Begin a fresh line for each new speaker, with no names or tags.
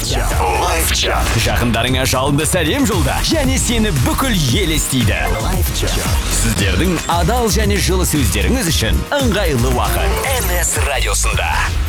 Live chat.
Жақындарыңа жалынды сәлем жолда, және сені бүкіл ел естиді.
Live chat.
Сіздердің адал және жылы сөздеріңіз үшін ыңғайлы уақыт NS радиосында.